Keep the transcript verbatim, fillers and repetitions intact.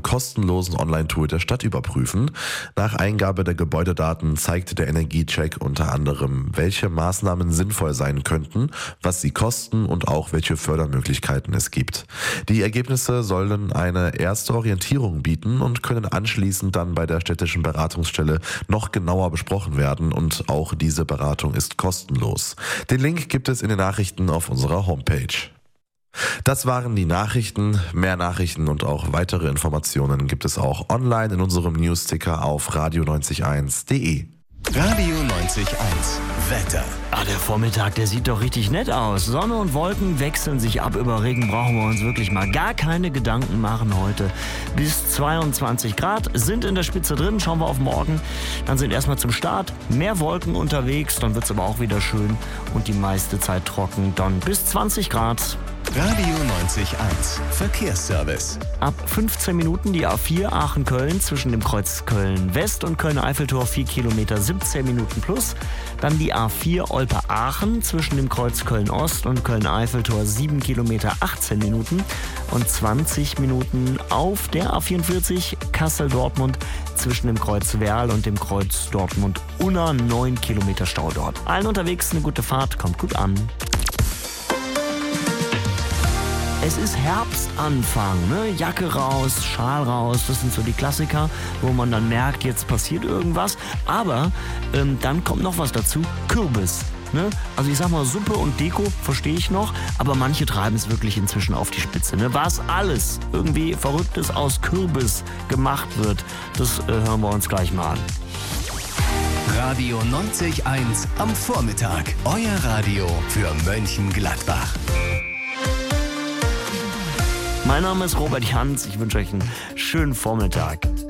kostenlosen Online-Tool der Stadt überprüfen. Nach Eingabe der Gebäudedaten zeigt der Energiecheck unter anderem, welche Maßnahmen sinnvoll sein könnten, was sie kosten und auch welche Fördermöglichkeiten es gibt. Die Ergebnisse sollen eine erste Orientierung bieten und können anschließend dann bei der städtischen Beratungsstelle noch genauer besprochen werden und auch diese Beratung ist kostenlos. Den Link gibt es in den Nachrichten auf unserer Homepage. Das waren die Nachrichten. Mehr Nachrichten und auch weitere Informationen gibt es auch online in unserem Newsticker auf radio neunzig eins punkt de. Radio neunzig eins Wetter. Ah, der Vormittag, der sieht doch richtig nett aus. Sonne und Wolken wechseln sich ab. Über Regen brauchen wir uns wirklich mal gar keine Gedanken machen heute. Bis zweiundzwanzig Grad sind in der Spitze drin. Schauen wir auf morgen. Dann sind erstmal zum Start mehr Wolken unterwegs. Dann wird es aber auch wieder schön und die meiste Zeit trocken. Dann bis zwanzig Grad. Radio neunzig Eins Verkehrsservice. Ab fünfzehn Minuten die A vier Aachen-Köln zwischen dem Kreuz Köln-West und Köln-Eiffeltor vier Kilometer, siebzehn Minuten plus. Dann die A vier Olpe-Aachen zwischen dem Kreuz Köln-Ost und Köln-Eiffeltor sieben Kilometer, achtzehn Minuten. Und zwanzig Minuten auf der A vierundvierzig Kassel-Dortmund zwischen dem Kreuz Werl und dem Kreuz Dortmund-Unna, neun Kilometer Stau dort. Allen unterwegs eine gute Fahrt, kommt gut an. Es ist Herbstanfang, ne? Jacke raus, Schal raus, das sind so die Klassiker, wo man dann merkt, jetzt passiert irgendwas. Aber ähm, dann kommt noch was dazu, Kürbis. Ne? Also ich sag mal, Suppe und Deko verstehe ich noch, aber manche treiben es wirklich inzwischen auf die Spitze. Ne? Was alles irgendwie Verrücktes aus Kürbis gemacht wird, das äh, hören wir uns gleich mal an. Radio neunzig Eins am Vormittag. Euer Radio für Mönchengladbach. Mein Name ist Robert Jans, ich wünsche euch einen schönen Vormittag.